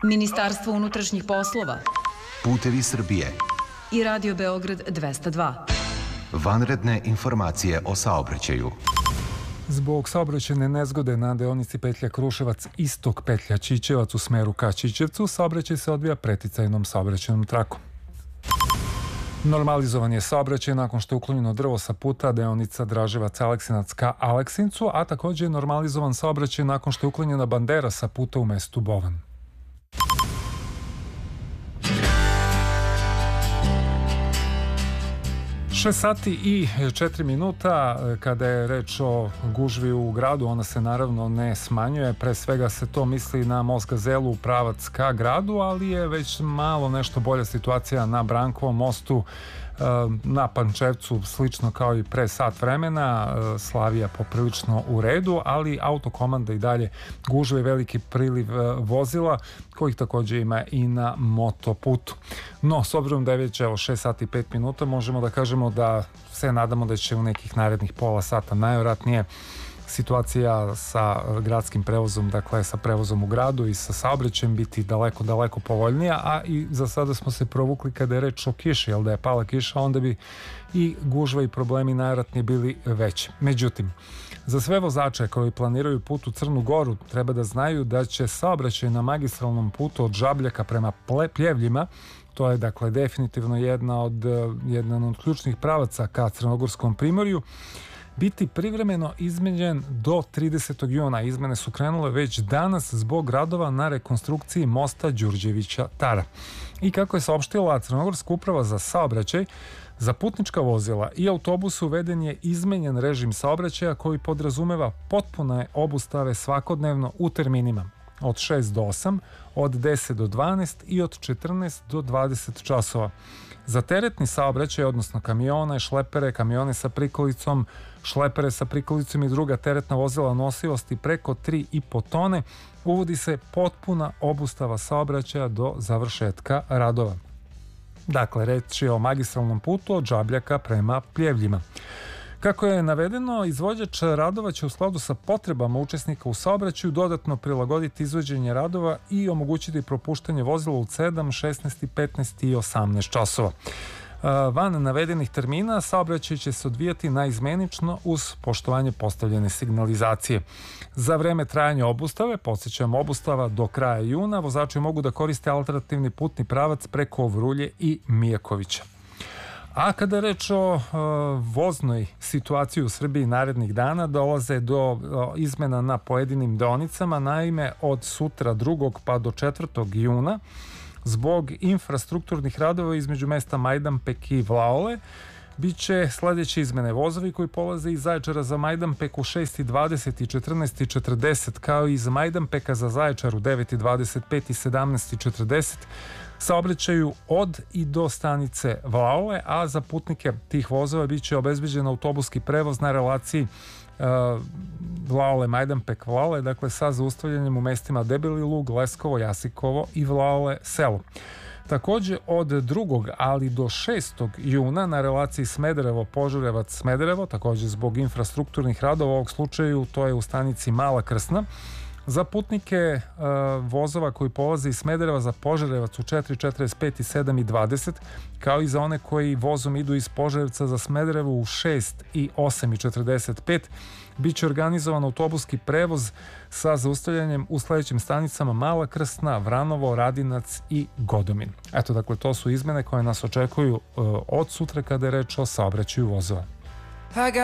Ministarstvo unutrašnjih poslova, Putevi Srbije i Radio Beograd 202. Vanredne informacije o saobraćaju. Zbog saobraćajne nezgode na deonici petlja Kruševac istok petlja Ćićevac u smeru ka Ćićevcu saobraćaj se odvija preticajnom saobraćajnom trakom. Normalizovan je saobraćaj nakon što je uklonjeno drvo sa puta deonica Draževac-Aleksinac ka Aleksincu, a također je normalizovan saobraćaj nakon što je uklonjena bandera sa puta u mestu Bovan. Šest sati i 4 minuta, kada je reč o gužvi u gradu, ona se naravno ne smanjuje, pre svega se to misli na most Gazelu u pravac ka gradu, ali je već malo nešto bolja situacija na Brankovom mostu, na Pančevcu slično kao i pre sat vremena, Slavija poprilično u redu, ali autokomanda i dalje gužve veliki priliv vozila, kojih također ima i na motoputu. No, s obzirom da je već 6 sati i 5 minuta, možemo da kažemo da se nadamo da će u nekih narednih pola sata najvjerojatnije situacija sa gradskim prevozom, dakle sa prevozom u gradu i sa saobraćajem biti daleko povoljnija, a i za sada smo se provukli kada je reč o kiši, jer da je pala kiša, onda bi i gužva i problemi najvjerojatnije bili veći. Međutim, za sve vozače koji planiraju put u Crnu Goru treba da znaju da će saobraćaj na magistralnom putu od Žabljaka prema Pljevljima, to je dakle definitivno jedan od ključnih pravaca ka Crnogorskom primorju, biti privremeno izmenjen do 30. juna. Izmene su krenule već danas zbog radova na rekonstrukciji mosta Đurđevića Tara. I kako je saopštila Crnogorska uprava za saobraćaj, za putnička vozila i autobus uveden je izmenjen režim saobraćaja koji podrazumeva potpune obustave svakodnevno u terminima od 6 do 8, od 10 do 12 i od 14 do 20 časova. Za teretni saobraćaj, odnosno kamione, šlepere, kamione sa prikolicom, šlepere sa prikolicom i druga teretna vozila nosivosti preko 3,5 tone, uvodi se potpuna obustava saobraćaja do završetka radova. Dakle, reč je o magistralnom putu od Žabljaka prema Pljevljima. Kako je navedeno, izvođač radova će u skladu sa potrebama učesnika u saobraćaju dodatno prilagoditi izvođenje radova i omogućiti propuštanje vozila u 7, 16, 15 i 18 časova. Van navedenih termina saobraćaj će se odvijati naizmenično uz poštovanje postavljene signalizacije. Za vreme trajanja obustave, podsjećam, obustava do kraja juna, vozači mogu da koriste alternativni putni pravac preko Vrulje i Mijakovića. A kada je reč o voznoj situaciji u Srbiji narednih dana, dolaze do izmena na pojedinim deonicama. Naime, od sutra 2. pa do 4. juna zbog infrastrukturnih radova između mesta Majdanpek i Vlaole biće sljedeće izmene. Vozovi koji polaze iz Zaječara za Majdanpek u 6:20 i 14:40, kao i iz Majdanpeka za Zaječar u 9:25 i 17:40, saobraćaju od i do stanice Vlaole, a za putnike tih vozova bit će obezbeđen autobuski prevoz na relaciji Vlaole, Majdanpek, Vlaole, dakle sa zaustavljanjem u mestima Debeli Lug, Leskovo, Jasikovo i Vlaole selo. Također od 2. ali do 6. juna na relaciji Smederevo-Požarevac-Smederevo, također zbog infrastrukturnih radova, u ovog slučaju to je u stanici Mala Krsna, za putnike vozova koji polaze iz Smedereva za Požarevac u 4:45 i 7:20, kao i za one koji vozom idu iz Požarevca za Smederevo u 6 i 8:45, bit će organizovan autobuski prevoz sa zaustavljanjem u sljedećim stanicama Mala Krsna, Vranovo, Radinac i Godomin. Eto, dakle, to su izmene koje nas očekuju od sutra kada je reč o saobraćaju vozova.